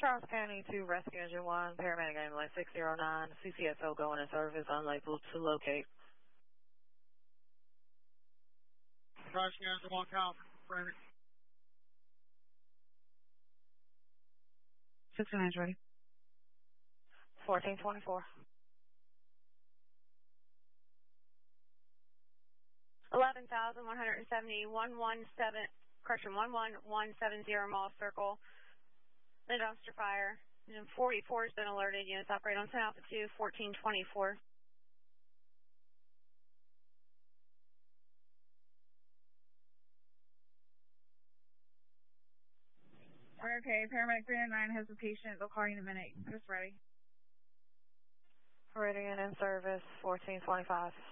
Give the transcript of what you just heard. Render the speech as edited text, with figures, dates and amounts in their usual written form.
Charles County to Rescue Engine 1, paramedic ambulance 609, CCSO going in service, unable to locate. Rescue Engine 1, count. Ready. 609's ready. 1424. 11,170, 117, correction, 11170 mile circle. The dumpster fire. Engine 44 has been alerted. Units operate on 10 altitude, 1424. We're okay. Paramedic 309 has a patient. They'll call you in a minute. Just ready. Ready and in service, 1425.